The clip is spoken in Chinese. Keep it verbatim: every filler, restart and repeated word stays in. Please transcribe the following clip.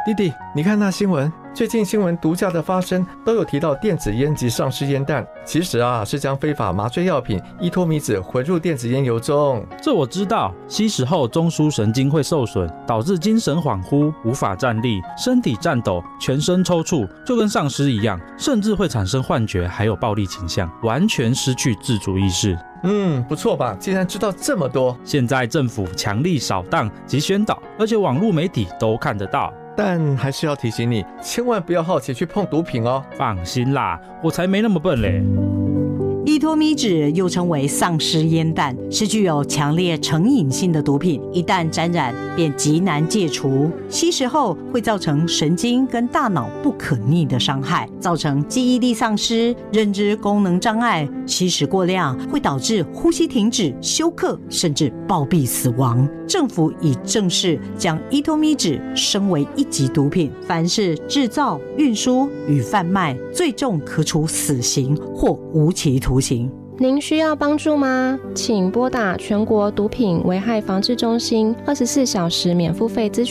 弟弟，你看那新闻，最近新闻毒驾的发生都有提到电子烟及丧尸烟弹，其实啊是将非法麻醉药品依托米酯混入电子烟油中。 这我知道，吸食后中枢神经会受损，导致精神恍惚，无法站立，身体颤抖，全身抽搐，就跟丧尸一样，甚至会产生幻觉，还有暴力倾向，完全失去自主意识。 嗯，不错吧？竟然知道这么多。 现在政府强力扫荡及宣导，而且网络媒体都看得到。 但还是要提醒你，千万不要好奇去碰毒品哦。 放心啦，我才没那么笨嘞。 依托咪酯又称为丧尸烟弹，是具有强烈成瘾性的毒品，一旦沾染便极难戒除。吸食后会造成神经跟大脑不可逆的伤害，造成记忆力丧失、认知功能障碍。吸食过量会导致呼吸停止、休克，甚至暴毙死亡。政府已正式将依托咪酯升为一级毒品，凡是制造、运输与贩卖，最重可处死刑或无期徒刑。 您需要帮助吗？请拨打全国毒品危害防治中心二十四小时免付费咨询